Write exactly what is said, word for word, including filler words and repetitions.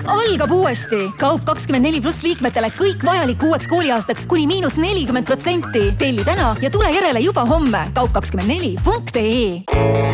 algab uuesti. Kaup kakskümmend neli pluss liikmetele kõik vajalik uueks kooliaastaks kuni miinus nelikümmend protsenti. Telli täna ja tule järele juba homme. kaup kakskümmend neli punkt ee